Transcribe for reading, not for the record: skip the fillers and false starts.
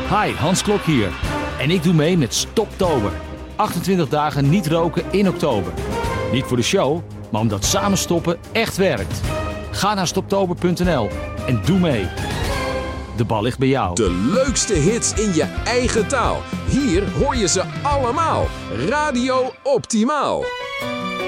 Hi, Hans Klok hier. En ik doe mee met Stoptober. 28 dagen niet roken in oktober. Niet voor de show, maar omdat samen stoppen echt werkt. Ga naar stoptober.nl en doe mee. De bal ligt bij jou. De leukste hits in je eigen taal. Hier hoor je ze allemaal. Radio Optimaal.